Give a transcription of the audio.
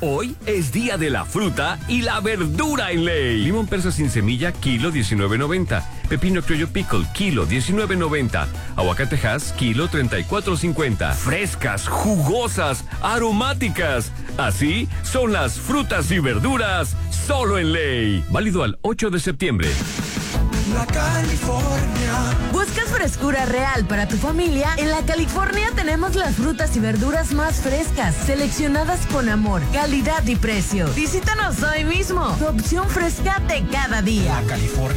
Hoy es día de la fruta y la verdura en Ley. Limón persa sin semilla, kilo 19.90. Pepino criollo pickle, kilo 19.90. Aguacatejas, kilo 34.50. Frescas, jugosas, aromáticas. Así son las frutas y verduras solo en Ley. Válido al 8 de septiembre. La California. ¿Buscas frescura real para tu familia? En La California tenemos las frutas y verduras más frescas, seleccionadas con amor, calidad y precio. Visítanos hoy mismo. Tu opción fresca de cada día. La California.